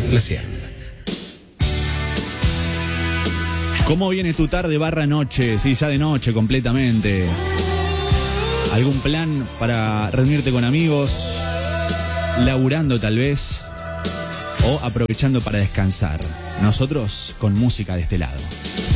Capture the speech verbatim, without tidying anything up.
Gracias. ¿Cómo viene tu tarde barra noche? Sí, ya de noche completamente. ¿Algún plan para reunirte con amigos? ¿Laburando tal vez? ¿O aprovechando para descansar? Nosotros con música de este lado.